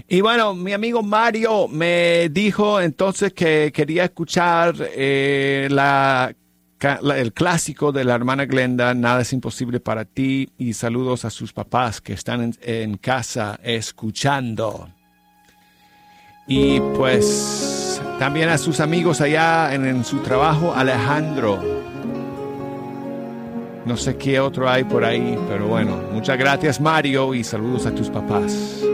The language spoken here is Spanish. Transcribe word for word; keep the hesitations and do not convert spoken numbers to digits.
Y bueno, mi amigo Mario me dijo entonces que quería escuchar eh, la, ca- la- el clásico de la hermana Glenda, Nada es imposible para ti, y saludos a sus papás que están en, en casa escuchando. Y pues también a sus amigos allá en, en su trabajo, Alejandro. No sé qué otro hay por ahí, pero bueno, muchas gracias Mario y saludos a tus papás.